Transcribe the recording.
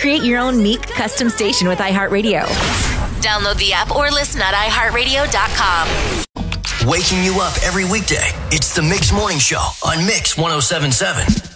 Create your own Meek custom station with iHeartRadio. Download the app or listen at iHeartRadio.com. Waking you up every weekday. It's the Mix Morning Show on Mix 107.7.